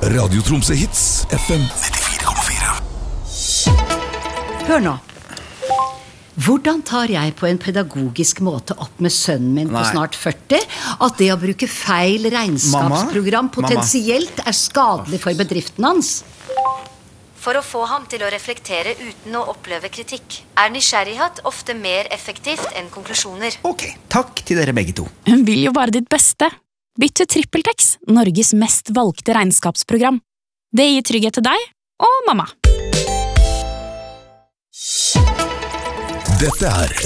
Radio Tromsø Hits FM 94,4. Hør nå. Hvordan tar jeg på en pedagogisk måte opp med sønnen min på snart 40 at det å bruke feil regnskapsprogram potensielt er skadelig for bedriften hans? For å få ham til å reflektere uten å oppleve kritikk, er nysgjerrighet ofte mer effektivt enn konklusjoner. Ok, takk til dere begge to. Hun vil jo bare ditt beste. Bytt til TrippelTex, Norges mest valgte regnskapsprogram. Det gir trygghet til deg og mamma. Dette er